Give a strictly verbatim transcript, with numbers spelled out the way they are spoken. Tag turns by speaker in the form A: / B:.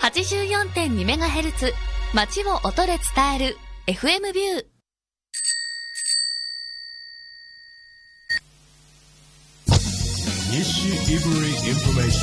A: はちじゅうよんてんにメガヘルツ 街を音で伝える エフエム ビュー。
B: 西イブリインフォメーション